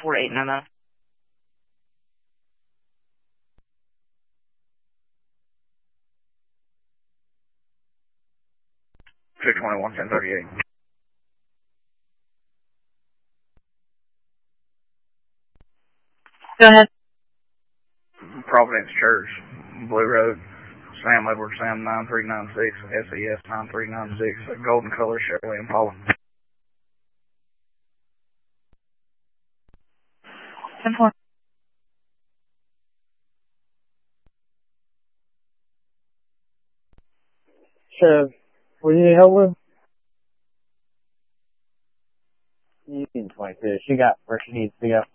4899. $221-1038. Go ahead. Providence Church, Blue Road, Sam Edwards, Sam 9396, SES 9396, golden color Chevrolet Impala. 10-4. Chev, what do you need help with? You need 22. She got where she needs to go.